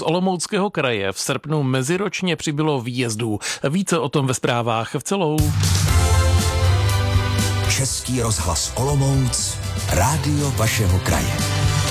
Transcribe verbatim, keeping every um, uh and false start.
z Olomouckého kraje v srpnu meziročně přibylo výjezdů. Více o tom ve zprávách v celou. Český rozhlas Olomouc, rádio vašeho kraje.